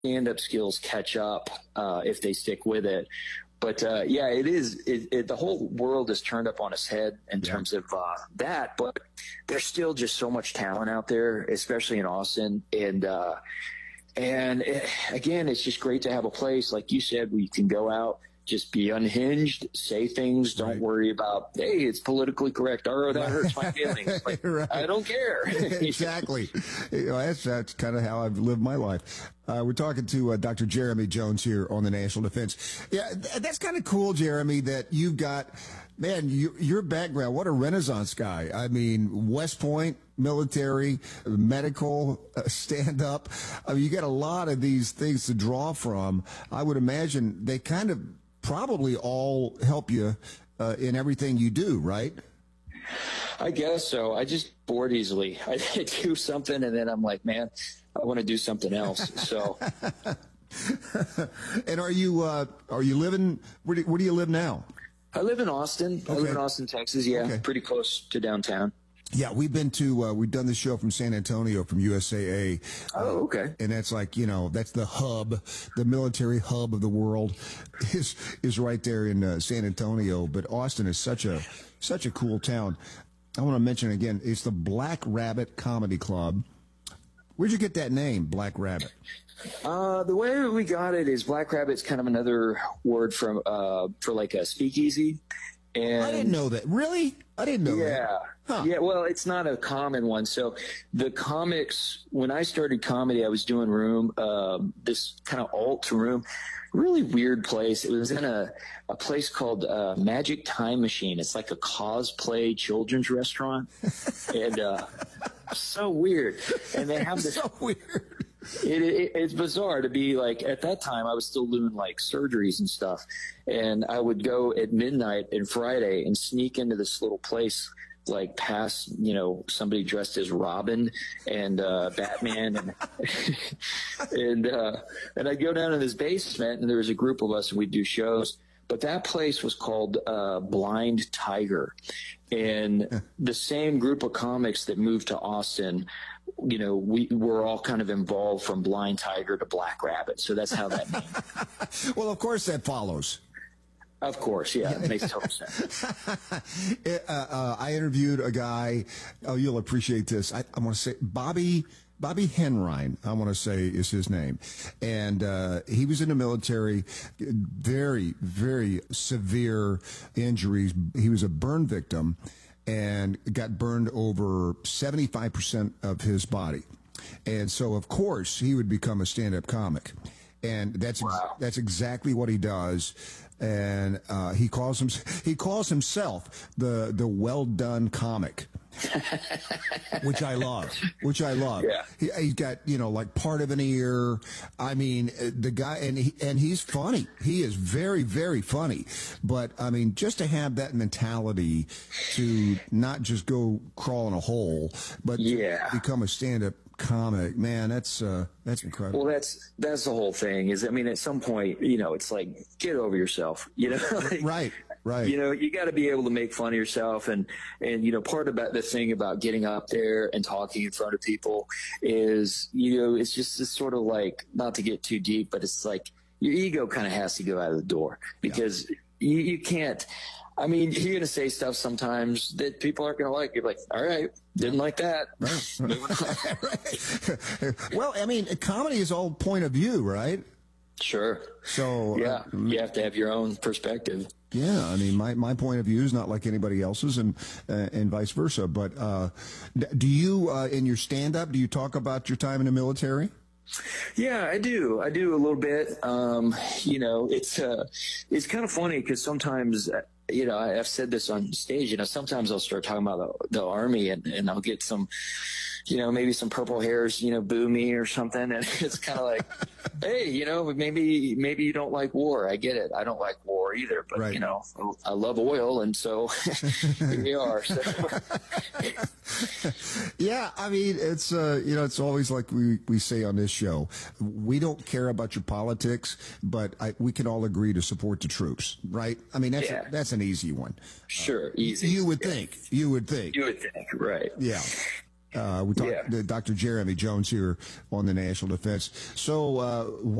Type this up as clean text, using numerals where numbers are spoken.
stand-up skills catch up if they stick with it. But yeah, it is. The whole world is turned up on its head in terms of that. But there's still just so much talent out there, especially in Austin. And again, it's just great to have a place like you said where you can go out, just be unhinged, say things, don't worry about, hey, it's politically correct. Oh, that hurts my feelings. Like, right. I don't care. Exactly. That's kind of how I've lived my life. We're talking to Dr. Jeremy Jones here on the National Defense. Yeah, that's kind of cool, Jeremy, that you've got, man, your background, what a Renaissance guy. I mean, West Point, military, medical, stand-up. I mean, you got a lot of these things to draw from. I would imagine they kind of probably all help you in everything you do, right? I guess so. I just bored easily. I do something and then I'm like, man, I want to do something else. So. And are you living, where do you live now? I live in Austin. Okay. I live in Austin, Texas. Yeah. Okay. Pretty close to downtown. Yeah, we've done this show from San Antonio from USAA. Oh, okay. And that's like, that's the hub, the military hub of the world is right there in San Antonio. But Austin is such a cool town. I want to mention again, it's the Black Rabbit Comedy Club. Where'd you get that name, Black Rabbit? The way we got it is Black Rabbit's kind of another word for like a speakeasy. And I didn't know that. Really? I didn't know that. Huh. Yeah, well, it's not a common one. So the comics, when I started comedy, I was doing room, this kind of alt room, really weird place. It was in a place called Magic Time Machine. It's like a cosplay children's restaurant. And so weird. And they have this. So weird. It's bizarre to be like, at that time I was still doing like surgeries and stuff, and I would go at midnight and Friday and sneak into this little place like past somebody dressed as Robin and Batman and I'd go down in this basement and there was a group of us and we'd do shows. But that place was called Blind Tiger, and the same group of comics that moved to Austin, we were all kind of involved from Blind Tiger to Black Rabbit. So that's how that name. Well, of course that follows. Of course, yeah, it makes total sense. I interviewed a guy. Oh, you'll appreciate this. I want to say Bobby Henrine, I want to say is his name. And he was in the military, very, very severe injuries. He was a burn victim and got burned over 75% of his body. And so, of course, he would become a stand-up comic. And that's exactly what he does. And he calls himself the well done comic. Which I love. Yeah. He's got, like part of an ear. I mean, the guy, and he's funny. He is very, very funny. But I mean, just to have that mentality to not just go crawl in a hole, but to become a stand-up comic, man, that's incredible. Well, that's the whole thing is, I mean, at some point, it's like, get over yourself, like, right. You got to be able to make fun of yourself. And part about the thing about getting up there and talking in front of people is, it's just this sort of like, not to get too deep, but it's like your ego kind of has to go out of the door because you can't. I mean, you're going to say stuff sometimes that people aren't going to like. You're like, all right, didn't like that. Right. Well, I mean, comedy is all point of view, right? Sure. So you have to have your own perspective. Yeah, I mean, my point of view is not like anybody else's, and vice versa. But do you, in your stand-up, do you talk about your time in the military? Yeah, I do a little bit. It's kind of funny because sometimes, I've said this on stage, sometimes I'll start talking about the Army and I'll get some, maybe some purple hairs, boo me or something. And it's kind of like, hey, maybe you don't like war. I get it. I don't like war either, but right. I love oil. And so here we are. So. Yeah. I mean, it's, it's always like we say on this show, we don't care about your politics, but we can all agree to support the troops, right? I mean, that's an easy one. Sure. Easy. You would think, You would think. Right. Yeah. We talked Yeah. to Dr. Jeremy Jones here on the National Defense. So,